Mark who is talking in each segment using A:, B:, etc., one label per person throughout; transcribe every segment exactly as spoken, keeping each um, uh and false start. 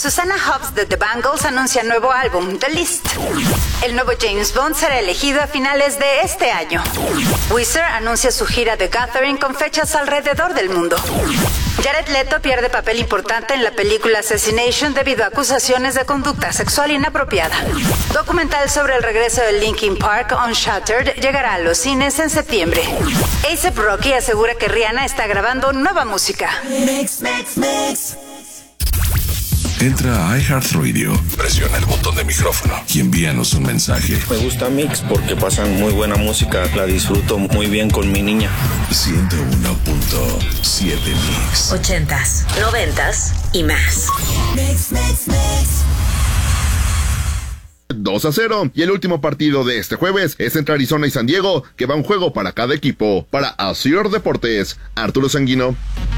A: Susanna Hoffs de The Bangles anuncia nuevo álbum, The List. El nuevo James Bond será elegido a finales de este año. Weezer anuncia su gira The Gathering con fechas alrededor del mundo. Jared Leto pierde papel importante en la película Assassination debido a acusaciones de conducta sexual inapropiada. Documental sobre el regreso de Linkin Park, Unshattered, llegará a los cines en septiembre. A$ap Rocky asegura que Rihanna está grabando nueva música.
B: Mix, mix, mix.
C: Entra a iHeartRadio, presiona el botón de micrófono y envíanos un mensaje.
D: Me gusta Mix porque pasan muy buena música, la disfruto muy bien con mi niña.
C: ciento uno punto siete Mix.
E: Ochentas, noventas y más.
B: Mix, mix, mix.
F: dos a cero. Y el último partido de este jueves es entre Arizona y San Diego, que va un juego para cada equipo. Para Azure Deportes, Arturo Sanguino.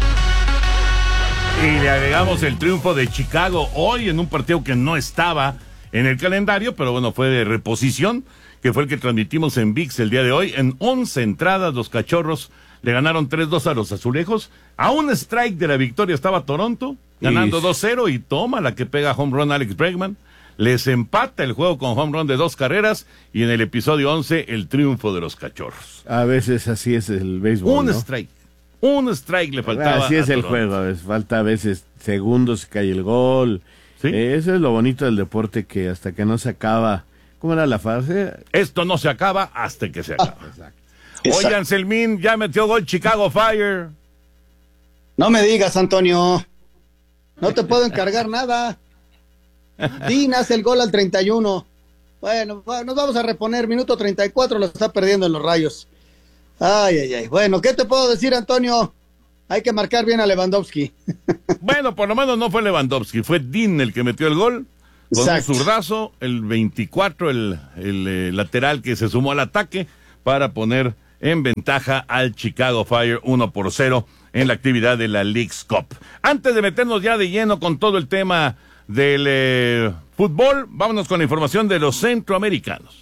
G: Y le agregamos el triunfo de Chicago hoy en un partido que no estaba en el calendario, pero bueno, fue de reposición, que fue el que transmitimos en V I X el día de hoy. En once entradas, los Cachorros le ganaron tres dos a los Azulejos. A un strike de la victoria estaba Toronto, ganando dos cero, y toma la que pega home run Alex Bregman. Les empata el juego con home run de dos carreras, y en el episodio once, el triunfo de los Cachorros.
H: A veces así es el béisbol,
G: Un
H: ¿no?
G: strike. Un strike le faltaba.
H: Así es
G: a
H: el
G: Toronto.
H: juego, a veces, falta a veces segundos, cae el gol.
G: ¿Sí?
H: Eh, eso es lo bonito del deporte, que hasta que no se acaba, ¿cómo era la frase?
G: Esto no se acaba hasta que se acaba.
H: Ah, exacto.
G: Oye, Anselmín, ya metió gol Chicago Fire.
I: No me digas, Antonio. No te puedo encargar nada. Dean hace el gol al treinta y uno. Bueno, nos vamos a reponer. Minuto treinta y cuatro, lo está perdiendo en los Rayos. Ay, ay, ay. Bueno, ¿qué te puedo decir, Antonio? Hay que marcar bien a Lewandowski.
G: Bueno, por lo menos no fue Lewandowski, fue Dean el que metió el gol. Con
I: Exacto.
G: un zurdazo, el veinticuatro, el, el eh, lateral que se sumó al ataque para poner en ventaja al Chicago Fire uno por cero en la actividad de la Leagues Cup. Antes de meternos ya de lleno con todo el tema del eh, fútbol, vámonos con la información de los centroamericanos.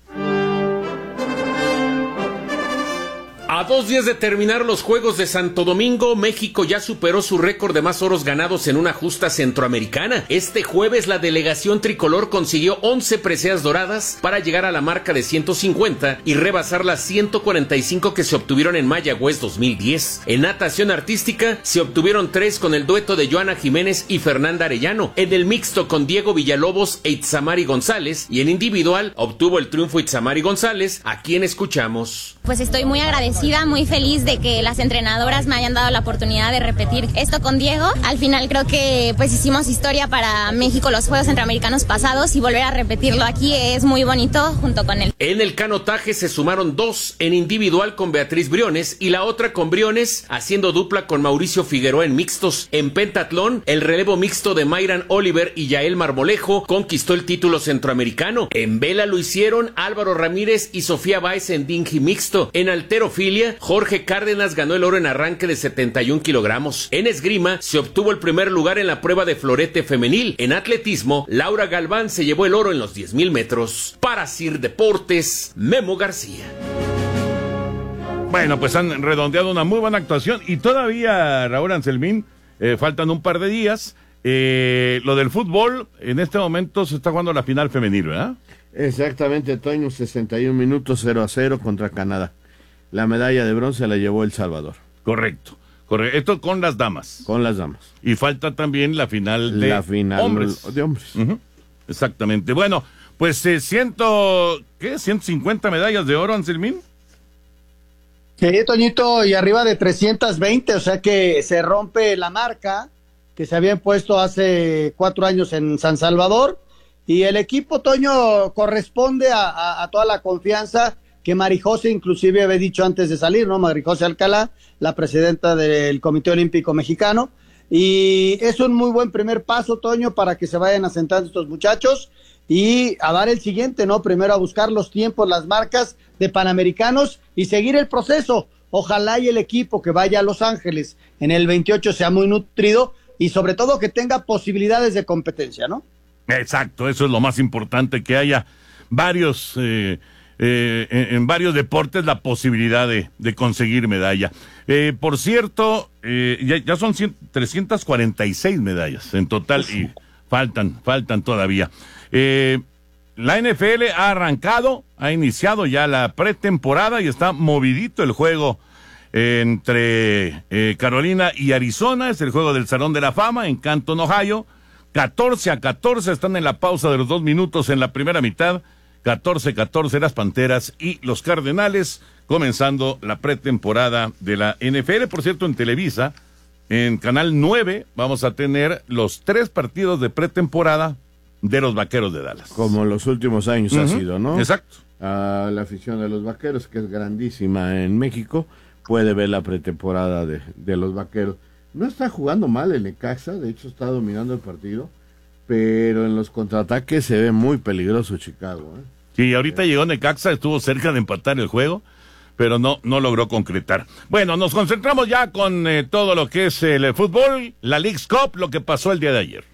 J: A dos días de terminar los Juegos de Santo Domingo, México ya superó su récord de más oros ganados en una justa centroamericana. Este jueves la delegación tricolor consiguió once preseas doradas para llegar a la marca de ciento cincuenta y rebasar las ciento cuarenta y cinco que se obtuvieron en Mayagüez dos mil diez. En natación artística se obtuvieron tres con el dueto de Joana Jiménez y Fernanda Arellano, en el mixto con Diego Villalobos e Itzamari González, y en individual obtuvo el triunfo Itzamari González, a quien escuchamos.
K: Pues estoy muy agradecida, muy feliz de que las entrenadoras me hayan dado la oportunidad de repetir esto con Diego. Al final creo que pues hicimos historia para México los Juegos Centroamericanos pasados, y volver a repetirlo aquí es muy bonito junto con él.
J: En el canotaje se sumaron dos, en individual con Beatriz Briones y la otra con Briones haciendo dupla con Mauricio Figueroa en mixtos. En pentatlón, el relevo mixto de Mayran Oliver y Yael Marmolejo conquistó el título centroamericano. En vela lo hicieron Álvaro Ramírez y Sofía Báez en dinghy mixto. En halterofilia, Jorge Cárdenas ganó el oro en arranque de setenta y un kilogramos. En esgrima se obtuvo el primer lugar en la prueba de florete femenil. En atletismo, Laura Galván se llevó el oro en los diez mil metros. Para Sir Deportes, Memo García.
G: Bueno, pues han redondeado una muy buena actuación, y todavía, Raúl Anselmín, eh, faltan un par de días. Eh, lo del fútbol, en este momento se está jugando la final femenil, ¿verdad?
H: Exactamente, Toño, sesenta y un minutos, cero a cero contra Canadá. La medalla de bronce la llevó El Salvador.
G: Correcto, correcto. Esto con las damas.
H: Con las damas.
G: Y falta también la final de
H: la final
G: hombres.
H: de hombres.
G: Uh-huh. Exactamente. Bueno, pues eh, ciento, ¿qué? ciento cincuenta medallas de oro, Anselmín.
I: Sí, Toñito, y arriba de trescientas veinte, o sea que se rompe la marca que se había impuesto hace cuatro años en San Salvador, y el equipo, Toño, corresponde a, a, a toda la confianza que Marijose inclusive había dicho antes de salir, ¿no? Marijose Alcalá, la presidenta del Comité Olímpico Mexicano, y es un muy buen primer paso, Toño, para que se vayan asentando estos muchachos y a dar el siguiente, ¿no? Primero a buscar los tiempos, las marcas de Panamericanos y seguir el proceso. Ojalá y el equipo que vaya a Los Ángeles en el veintiocho sea muy nutrido y sobre todo que tenga posibilidades de competencia, ¿no?
G: Exacto, eso es lo más importante, que haya varios... Eh... Eh, en, en varios deportes la posibilidad de, de conseguir medalla. Eh, por cierto, eh, ya, ya son cien, trescientas cuarenta y seis medallas en total, y faltan, faltan todavía. Eh, la N F L ha arrancado, ha iniciado ya la pretemporada y está movidito el juego entre eh, Carolina y Arizona. Es el juego del Salón de la Fama en Canton, Ohio. catorce a catorce están en la pausa de los dos minutos en la primera mitad. catorce a catorce las Panteras y los Cardenales, comenzando la pretemporada de la N F L. Por cierto, en Televisa, en Canal nueve, vamos a tener los tres partidos de pretemporada de los Vaqueros de Dallas.
H: Como los últimos años uh-huh. ha sido, ¿no?
G: Exacto.
H: A la afición de los Vaqueros, que es grandísima en México, puede ver la pretemporada de, de los Vaqueros. No está jugando mal el Necaxa, de hecho está dominando el partido, pero en los contraataques se ve muy peligroso Chicago, ¿eh?
G: Sí, ahorita sí. Llegó Necaxa, estuvo cerca de empatar el juego, pero no no logró concretar. Bueno, nos concentramos ya con eh, todo lo que es el fútbol, la Leagues Cup, lo que pasó el día de ayer.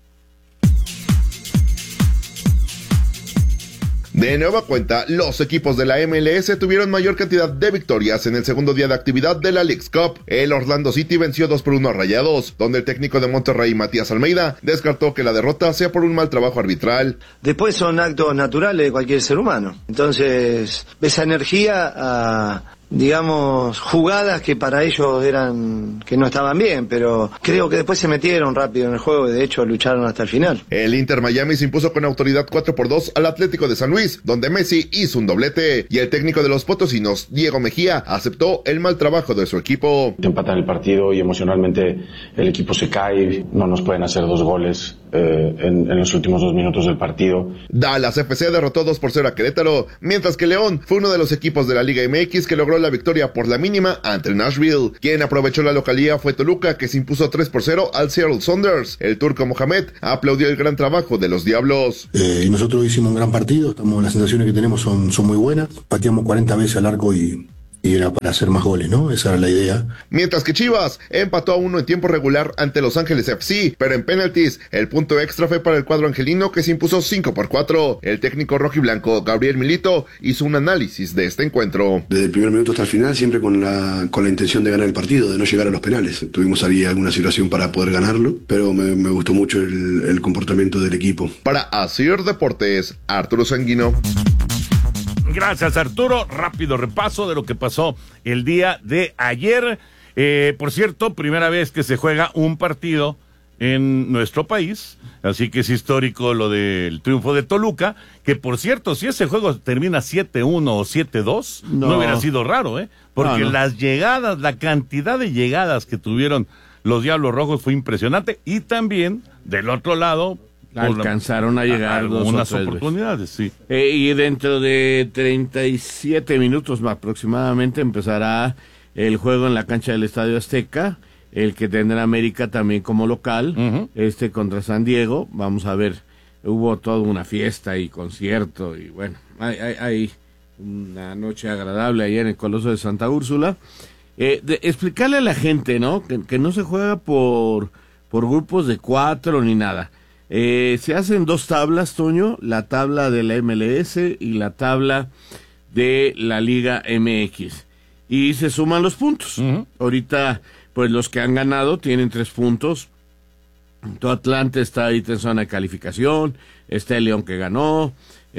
F: De nueva cuenta, los equipos de la M L S tuvieron mayor cantidad de victorias en el segundo día de actividad de la Leagues Cup. El Orlando City venció dos por uno a Rayados, donde el técnico de Monterrey, Matías Almeida, descartó que la derrota sea por un mal trabajo arbitral.
L: Después son actos naturales de cualquier ser humano. Entonces, esa energía a... digamos, jugadas que para ellos eran, que no estaban bien, pero creo que después se metieron rápido en el juego y de hecho lucharon hasta el final.
F: El Inter Miami se impuso con autoridad cuatro por dos al Atlético de San Luis, donde Messi hizo un doblete, y el técnico de los potosinos, Diego Mejía, aceptó el mal trabajo de su equipo.
M: Te empatan el partido y emocionalmente el equipo se cae, no nos pueden hacer dos goles eh, en, en los últimos dos minutos del partido.
F: Dallas F C derrotó dos por cero a Querétaro, mientras que León fue uno de los equipos de la Liga M X que logró la victoria por la mínima ante Nashville. Quien aprovechó la localía fue Toluca, que se impuso tres por cero al Seattle Sounders. El turco Mohamed aplaudió el gran trabajo de los Diablos.
N: Eh, y nosotros hicimos un gran partido, estamos, las sensaciones que tenemos son, son muy buenas. Pateamos cuarenta veces al arco y... y era para hacer más goles, ¿no? Esa era la idea.
F: Mientras que Chivas empató a uno en tiempo regular ante Los Ángeles F C, pero en penaltis el punto extra fue para el cuadro angelino, que se impuso cinco por cuatro. El técnico rojiblanco Gabriel Milito hizo un análisis de este encuentro.
N: Desde el primer minuto hasta el final, siempre con la, con la intención de ganar el partido, de no llegar a los penales. Tuvimos ahí alguna situación para poder ganarlo, pero me, me gustó mucho el, el comportamiento del equipo.
F: Para Asir Deportes, Arturo Sanguino.
G: Gracias, Arturo. Rápido repaso de lo que pasó el día de ayer. Eh, por cierto, primera vez que se juega un partido en nuestro país, así que es histórico lo del triunfo de Toluca, que por cierto, si ese juego termina siete uno o siete dos, no, no hubiera sido raro, ¿eh? Porque no, no. las llegadas, la cantidad de llegadas que tuvieron los Diablos Rojos fue impresionante, y también, del otro lado,
H: alcanzaron a llegar a dos
G: algunas
H: o tres
G: oportunidades,
H: veces.
G: sí.
H: Eh, y dentro de treinta y siete minutos aproximadamente empezará el juego en la cancha del Estadio Azteca, el que tendrá América también como local, uh-huh. este contra San Diego. Vamos a ver, hubo toda una fiesta y concierto y bueno, hay, hay, hay una noche agradable ayer en el Coloso de Santa Úrsula. Eh, de, explicarle a la gente, ¿no? Que, que no se juega por, por grupos de cuatro ni nada. Eh, se hacen dos tablas, Toño, la tabla de la M L S y la tabla de la Liga M X, y se suman los puntos. Uh-huh. Ahorita, pues los que han ganado tienen tres puntos. Todo Atlante está ahí en zona de calificación, está el León que ganó,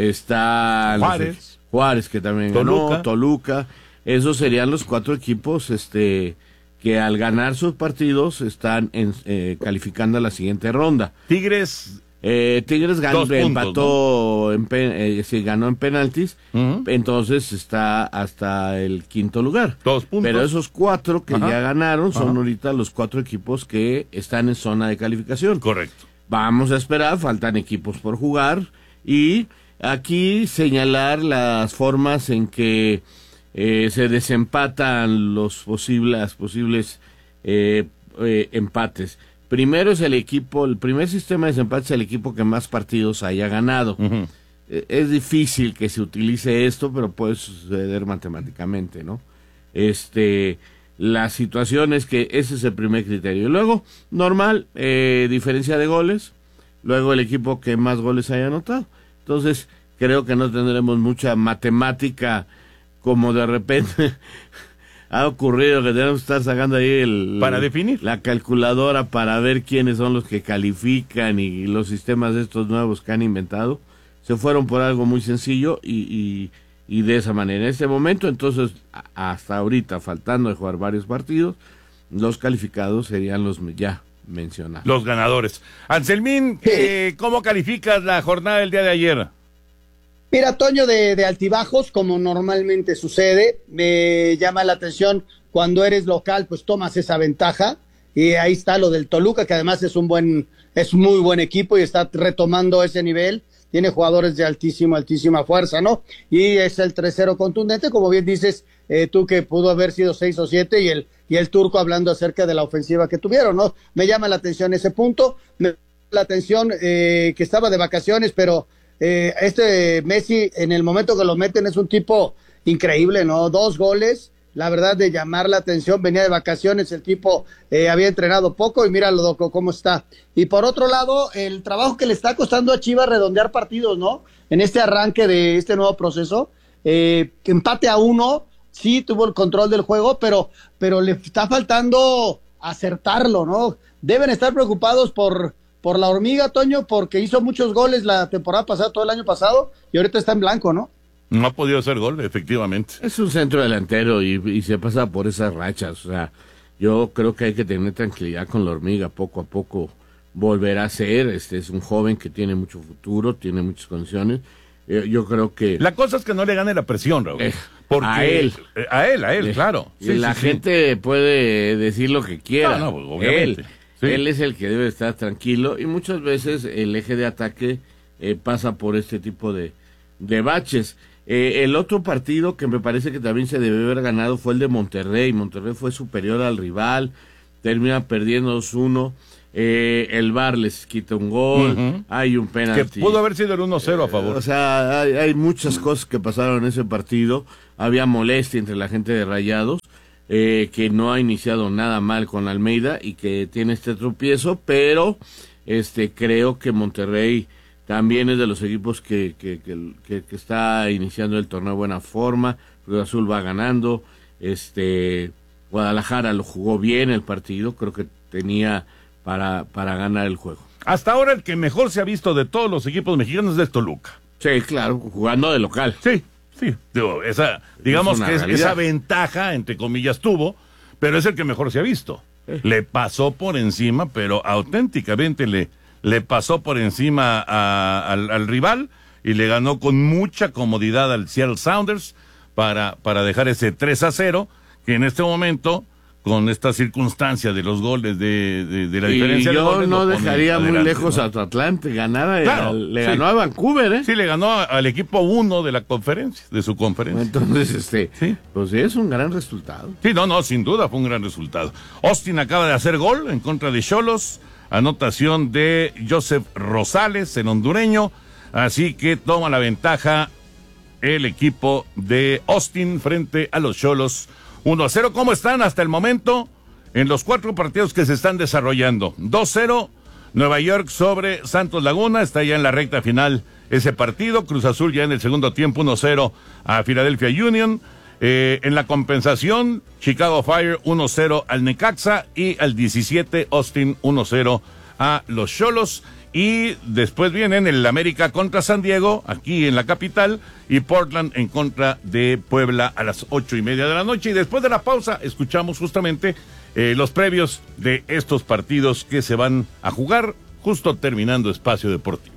H: está
G: Juárez,
H: no sé, Juárez que también
G: Toluca.
H: ganó, Toluca. Esos serían los cuatro equipos, este... que al ganar sus partidos están en, eh, calificando a la siguiente ronda.
G: Tigres
H: eh, Tigres ganó,
G: puntos,
H: empató, ¿no? en pen, eh, sí, ganó en penaltis, uh-huh. entonces está hasta el quinto lugar.
G: Dos puntos.
H: Pero esos cuatro que
G: Ajá.
H: ya ganaron son
G: Ajá.
H: ahorita los cuatro equipos que están en zona de calificación.
G: Correcto.
H: Vamos a esperar, faltan equipos por jugar, y aquí señalar las formas en que Eh, se desempatan los posibles, las posibles eh, eh, empates. Primero es el equipo, el primer sistema de desempate es el equipo que más partidos haya ganado. Uh-huh. Eh, es difícil que se utilice esto, pero puede suceder matemáticamente, ¿no? Este, la situación es que ese es el primer criterio. Luego, normal, eh, diferencia de goles. Luego el equipo que más goles haya anotado. Entonces, creo que no tendremos mucha matemática como de repente ha ocurrido que tenemos que estar sacando ahí el...
G: Para definir.
H: La calculadora para ver quiénes son los que califican y los sistemas estos nuevos que han inventado. Se fueron por algo muy sencillo y, y, y de esa manera. En este momento, entonces, hasta ahorita, faltando de jugar varios partidos, los calificados serían los ya mencionados.
G: Los ganadores. Anselmín, eh, ¿cómo calificas la jornada del día de ayer?
I: Mira, Toño, de, de altibajos, como normalmente sucede, me llama la atención cuando eres local, pues tomas esa ventaja, y ahí está lo del Toluca, que además es un buen, es muy buen equipo y está retomando ese nivel, tiene jugadores de altísima, altísima fuerza, ¿no? Y es el tres cero contundente, como bien dices, eh, tú que pudo haber sido seis o siete, y el, y el turco hablando acerca de la ofensiva que tuvieron, ¿no? Me llama la atención ese punto, me llama la atención eh, que estaba de vacaciones, pero Eh, este Messi, en el momento que lo meten, es un tipo increíble, ¿no? Dos goles, la verdad, de llamar la atención. Venía de vacaciones, el tipo eh, había entrenado poco y míralo cómo está. Y por otro lado, el trabajo que le está costando a Chivas redondear partidos, ¿no? En este arranque de este nuevo proceso, eh, empate a uno, sí tuvo el control del juego, pero, pero le está faltando acertarlo, ¿no? Deben estar preocupados por por la hormiga, Toño, porque hizo muchos goles la temporada pasada, todo el año pasado, y ahorita está en blanco, ¿no?
G: No ha podido hacer gol, efectivamente.
H: Es un centro delantero y, y se pasa por esas rachas. O sea, yo creo que hay que tener tranquilidad con la hormiga, poco a poco volverá a ser. Este es un joven que tiene mucho futuro, tiene muchas condiciones. Eh, yo creo que...
G: La cosa es que no le gane la presión, Raúl. Eh, porque,
H: a él.
G: Eh, a él, a él, eh, claro.
H: Sí, la sí, gente sí. puede decir lo que quiera.
G: No, no, pues, obviamente.
H: Él. Sí. Él es el que debe estar tranquilo y muchas veces el eje de ataque eh, pasa por este tipo de, de baches. Eh, el otro partido que me parece que también se debe haber ganado fue el de Monterrey. Monterrey fue superior al rival, termina perdiendo dos uno. Eh, el V A R les quita un gol, uh-huh. hay un penalti.
G: Que pudo haber sido el uno cero a favor.
H: Eh, o sea, hay, hay muchas cosas que pasaron en ese partido. Había molestia entre la gente de Rayados. Eh, que no ha iniciado nada mal con Almeida y que tiene este tropiezo, pero este creo que Monterrey también es de los equipos que, que, que, que, que está iniciando el torneo de buena forma. Cruz Azul va ganando, este Guadalajara lo jugó bien el partido, creo que tenía para, para ganar el juego.
G: Hasta ahora el que mejor se ha visto de todos los equipos mexicanos es Toluca.
H: Sí, claro, jugando de local.
G: Sí. Sí, digo, esa, digamos es que es, esa ventaja, entre comillas, tuvo, pero es el que mejor se ha visto. Eh. Le pasó por encima, pero auténticamente le, le pasó por encima a, al, al rival y le ganó con mucha comodidad al Seattle Sounders para, para dejar ese tres a cero, que en este momento, con esta circunstancia de los goles, de, de, de la
H: y
G: diferencia
H: yo
G: de goles...
H: no dejaría muy lejos ¿no? a Atlante, ganaba, claro, le sí. ganó a Vancouver, ¿eh?
G: Sí, le ganó al equipo uno de la conferencia, de su conferencia.
H: Entonces, este, ¿sí? Pues sí, es un gran resultado.
G: Sí, no, no, sin duda fue un gran resultado. Austin acaba de hacer gol en contra de Xolos, anotación de Joseph Rosales, el hondureño, así que toma la ventaja el equipo de Austin frente a los Xolos. uno a cero, ¿cómo están hasta el momento en los cuatro partidos que se están desarrollando? dos cero, Nueva York sobre Santos Laguna, está ya en la recta final ese partido. Cruz Azul ya en el segundo tiempo, uno cero a Philadelphia Union. Eh, en la compensación, Chicago Fire uno cero al Necaxa y al diecisiete, Austin uno cero a los Xolos. Y después vienen el América contra San Diego, aquí en la capital, y Portland en contra de Puebla a las ocho y media de la noche. Y después de la pausa, escuchamos justamente eh, los previos de estos partidos que se van a jugar justo terminando Espacio Deportivo.